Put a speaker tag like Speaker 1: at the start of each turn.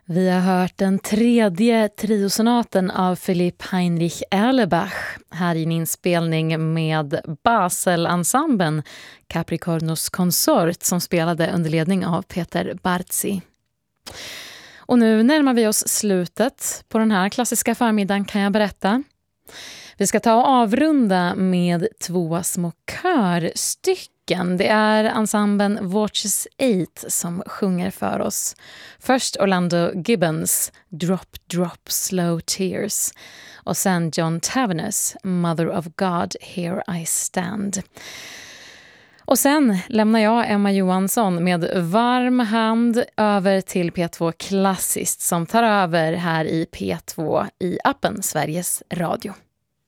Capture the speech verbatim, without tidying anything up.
Speaker 1: Vi har hört den tredje triosonaten av Philipp Heinrich Erlebach här i en inspelning med Basel-ensemblen Capricornus Consort som spelade under ledning av Peter Bartzi. Och nu närmar vi oss slutet på den här klassiska förmiddagen, kan jag berätta. Vi ska ta och avrunda med två små körstycken. Det är ensemblen Watches eight som sjunger för oss. Först Orlando Gibbons Drop Drop Slow Tears och sen John Taverners Mother of God, Here I Stand. Och sen lämnar jag Emma Johansson med varm hand över till P två Klassiskt som tar över här i P två i appen Sveriges Radio.